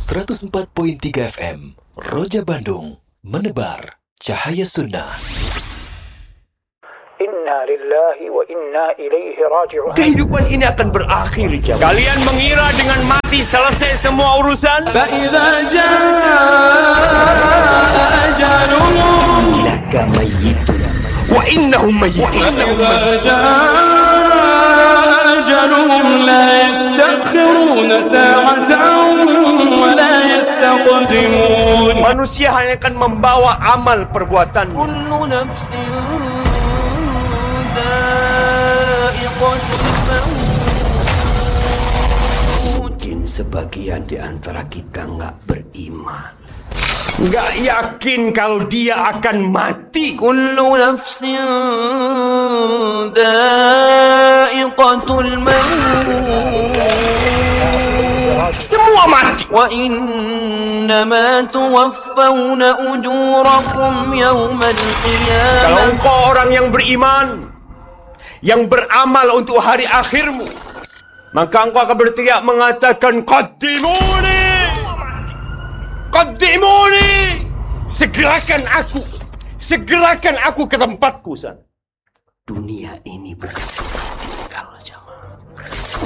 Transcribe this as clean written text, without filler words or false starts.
104.3 FM Roja Bandung, menebar cahaya sunnah. Inna lillahi wa inna ilaihi raji'un. Kehidupan ini akan berakhir, jemaah. Kalian mengira dengan mati selesai semua urusan? فَإِذَا جَاءَ أَجَلُهُمْ إِنَّكَ مَيِّتٌ وَإِنَّهُمْ مَيِّتُونَ. وَإِذَا جَاءَ أَجَلُهُمْ لَا يَسْتَأْخِرُونَ سَاعَةً وَلَا يَسْتَقْدِمُونَ. Manusia hanya akan membawa amal perbuatan. كُلُّ نَفْسٍ ذَائِقَةُ الْمَوْتِ. Mungkin sebagian di antara kita nggak beriman. Nggak yakin kalau dia akan mati. كُلُّ نَفْسٍ ذَائِقَةُ الْمَوْتِ. Semua mati. وَإِنَّمَا تُوَفَّوْنَ أُجُورَكُمْ يَوْمَ الْقِيَامَةِ. Kalau engkau orang yang beriman, yang beramal untuk hari akhirmu, maka engkau akan berteriak mengatakan, Qaddimuni! Qaddimuni! Segerakan aku ke tempatku sana. Dunia ini bukan